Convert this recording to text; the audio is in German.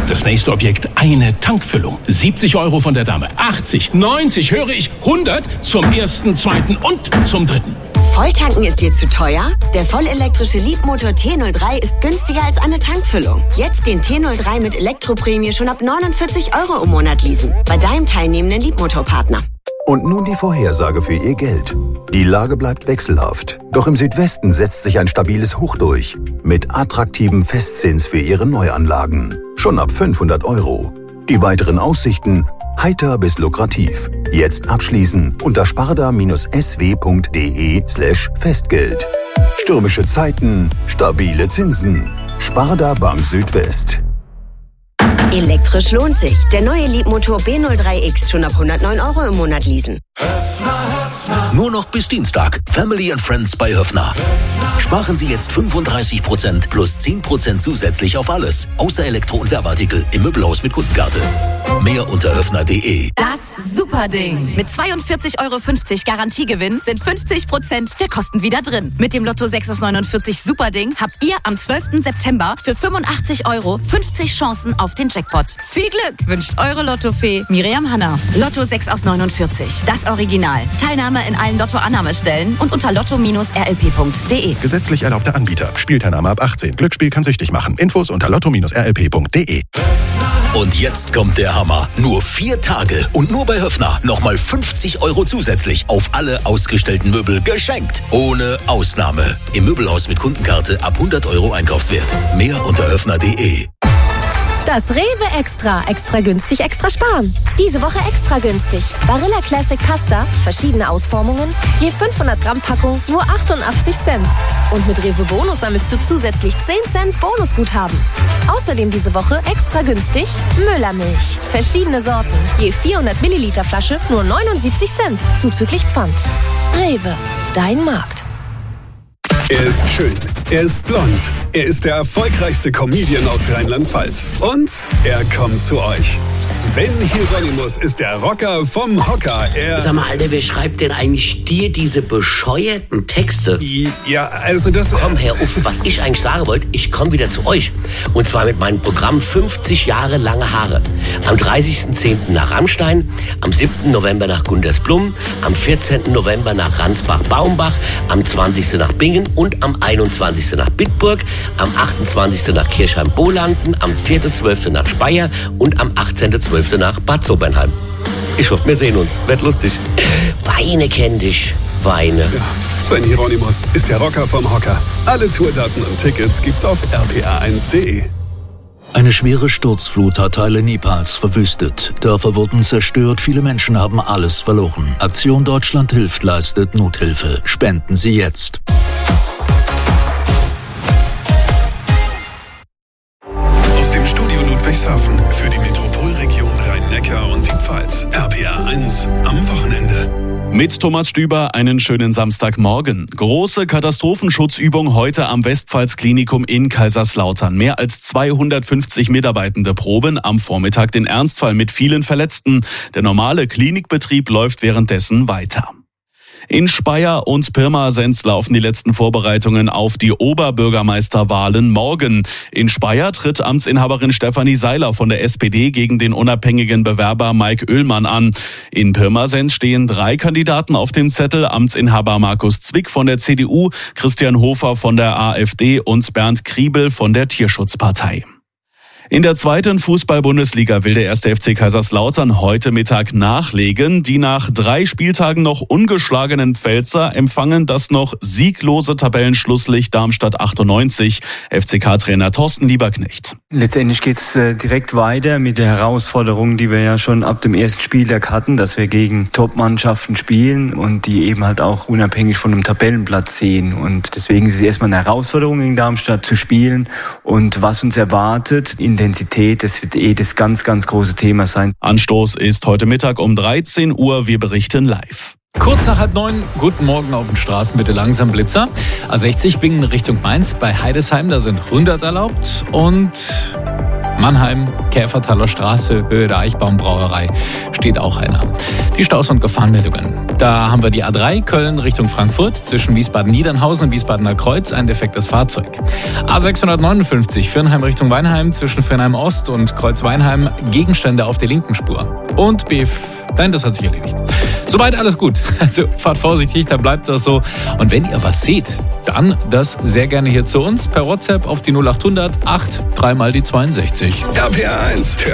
Das nächste Objekt, eine Tankfüllung. 70 € von der Dame. 80, 90, höre ich, 100 zum ersten, zweiten und zum dritten. Volltanken ist dir zu teuer? Der vollelektrische Leapmotor T03 ist günstiger als eine Tankfüllung. Jetzt den T03 mit Elektroprämie schon ab 49 € im Monat leasen. Bei deinem teilnehmenden Leapmotor-Partner. Und nun die Vorhersage für Ihr Geld. Die Lage bleibt wechselhaft. Doch im Südwesten setzt sich ein stabiles Hoch durch. Mit attraktivem Festzins für Ihre Neuanlagen. Schon ab 500 €. Die weiteren Aussichten heiter bis lukrativ. Jetzt abschließen unter sparda-sw.de/Festgeld. Stürmische Zeiten, stabile Zinsen. Sparda Bank Südwest. Elektrisch lohnt sich. Der neue Leapmotor B03X schon ab 109 € im Monat leasen. Nur noch bis Dienstag. Family and Friends bei Höffner. Sparen Sie jetzt 35% plus 10% zusätzlich auf alles. Außer Elektro- und Werbeartikel im Möbelhaus mit Kundenkarte. Mehr unter höffner.de. Das Superding. Mit 42,50 € Garantiegewinn sind 50% der Kosten wieder drin. Mit dem Lotto 6 aus 49 Superding habt ihr am 12. September für 85 € 50 Chancen auf den Jackpot. Viel Glück wünscht eure Lottofee Miriam Hanna. Lotto 6 aus 49. Das Original. Teilnahme in allen Lotto-Annahmestellen und unter lotto-rlp.de. Gesetzlich erlaubter Anbieter. Spielteilnahme ab 18. Glücksspiel kann süchtig machen. Infos unter lotto-rlp.de. Und jetzt kommt der Hammer. Nur 4 Tage und nur bei Höffner nochmal 50 € zusätzlich auf alle ausgestellten Möbel geschenkt. Ohne Ausnahme. Im Möbelhaus mit Kundenkarte ab 100 € Einkaufswert. Mehr unter höffner.de. Das Rewe Extra. Extra günstig, extra sparen. Diese Woche extra günstig. Barilla Classic Pasta, verschiedene Ausformungen, je 500 Gramm Packung, nur 88 Cent. Und mit Rewe Bonus sammelst du zusätzlich 10 Cent Bonusguthaben. Außerdem diese Woche extra günstig Müllermilch. Verschiedene Sorten, je 400 Milliliter Flasche, nur 79 Cent, zuzüglich Pfand. Rewe, dein Markt. Er ist schön, er ist blond, er ist der erfolgreichste Comedian aus Rheinland-Pfalz. Und er kommt zu euch. Sven Hieronymus ist der Rocker vom Hocker. Sag mal, Alter, wer schreibt denn eigentlich dir diese bescheuerten Texte? Ja, also das... Komm, Herr Uff, was ich eigentlich sagen wollte, ich komme wieder zu euch. Und zwar mit meinem Programm 50 Jahre lange Haare. Am 30.10. nach Rammstein, am 7. November nach Gundersblum, am 14. November nach Ransbach-Baumbach, am 20. nach Bingen und am 21. nach Bitburg, am 28. nach Kirchheim-Bolanden, am 4.12. nach Speyer und am 18.12. nach Bad Sobernheim. Ich hoffe, wir sehen uns. Wird lustig. Weine kenn dich. Weine. Ja, Sven Hieronymus ist der Rocker vom Hocker. Alle Tourdaten und Tickets gibt's auf rpa1.de. Eine schwere Sturzflut hat Teile Nepals verwüstet. Dörfer wurden zerstört, viele Menschen haben alles verloren. Aktion Deutschland hilft leistet Nothilfe. Spenden Sie jetzt. Aus dem Studio Ludwigshafen für die Metropolregion Rhein-Neckar und die Pfalz. RPA1 am Wochenende. Mit Thomas Stüber einen schönen Samstagmorgen. Große Katastrophenschutzübung heute am Westpfalz-Klinikum in Kaiserslautern. Mehr als 250 Mitarbeitende proben am Vormittag den Ernstfall mit vielen Verletzten. Der normale Klinikbetrieb läuft währenddessen weiter. In Speyer und Pirmasens laufen die letzten Vorbereitungen auf die Oberbürgermeisterwahlen morgen. In Speyer tritt Amtsinhaberin Stefanie Seiler von der SPD gegen den unabhängigen Bewerber Mike Oehlmann an. In Pirmasens stehen 3 Kandidaten auf dem Zettel: Amtsinhaber Markus Zwick von der CDU, Christian Hofer von der AfD und Bernd Kriebel von der Tierschutzpartei. In der 2. Fußball-Bundesliga will der 1. FC Kaiserslautern heute Mittag nachlegen. Die nach 3 Spieltagen noch ungeschlagenen Pfälzer empfangen das noch sieglose Tabellenschlusslicht Darmstadt 98. FCK-Trainer Thorsten Lieberknecht. Letztendlich geht's direkt weiter mit der Herausforderung, die wir ja schon ab dem ersten Spieltag hatten, dass wir gegen Top-Mannschaften spielen und die eben halt auch unabhängig von dem Tabellenplatz sehen. Und deswegen ist es erstmal eine Herausforderung, gegen Darmstadt zu spielen. Und was uns erwartet, Intensität, das wird das ganz, ganz große Thema sein. Anstoß ist heute Mittag um 13 Uhr. Wir berichten live. Kurz nach 8:30, guten Morgen auf den Straßen, bitte langsam Blitzer. A60 Bingen Richtung Mainz, bei Heidesheim, da sind 100 erlaubt. Und Mannheim, Käfertaler Straße, Höhe der Eichbaumbrauerei, steht auch einer. Die Staus- und Gefahrenmeldungen. Da haben wir die A3 Köln Richtung Frankfurt, zwischen Wiesbaden-Niedernhausen und Wiesbadener Kreuz, ein defektes Fahrzeug. A659 Viernheim Richtung Weinheim, zwischen Viernheim Ost und Kreuz-Weinheim, Gegenstände auf der linken Spur. Und Nein, das hat sich erledigt. Soweit alles gut. Also fahrt vorsichtig, dann bleibt es auch so. Und wenn ihr was seht, dann das sehr gerne hier zu uns per WhatsApp auf die 0800 8 3 mal die 62. RPR 1, der